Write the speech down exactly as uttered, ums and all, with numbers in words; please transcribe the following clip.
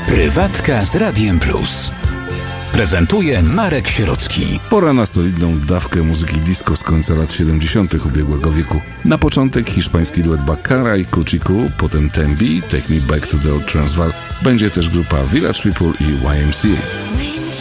Prywatka z Radiem Plus. Prezentuje Marek Sierocki. Pora na solidną dawkę muzyki disco z końca lat siedemdziesiątych ubiegłego wieku. Na początek hiszpański duet Baccara i Kuchiku, potem Tembi, Take Me Back to the Old Transvaal. Będzie też grupa Village People i Y M C A.